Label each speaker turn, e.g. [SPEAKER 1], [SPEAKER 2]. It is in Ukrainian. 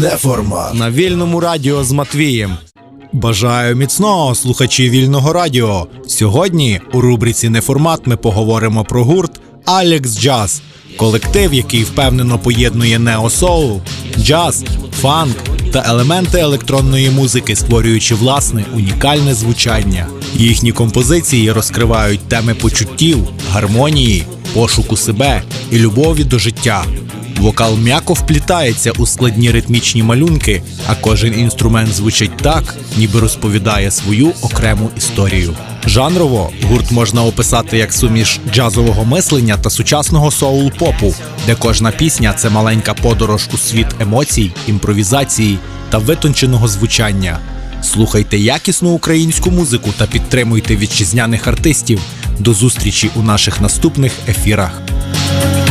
[SPEAKER 1] Неформат
[SPEAKER 2] на Вільному радіо з Матвієм. Бажаю міцного, слухачі Вільного радіо. Сьогодні у рубриці «Неформат» ми поговоримо про гурт Алекс Джаз. Колектив, який впевнено поєднує нео-соул, джаз, фанк та елементи електронної музики, створюючи власне унікальне звучання. Їхні композиції розкривають теми почуттів, гармонії, пошуку себе і любові до життя. Вокал м'яко вплітається у складні ритмічні малюнки, а кожен інструмент звучить так, ніби розповідає свою окрему історію. Жанрово гурт можна описати як суміш джазового мислення та сучасного соул-попу, де кожна пісня – це маленька подорож у світ емоцій, імпровізації та витонченого звучання. Слухайте якісну українську музику та підтримуйте вітчизняних артистів. До зустрічі у наших наступних ефірах.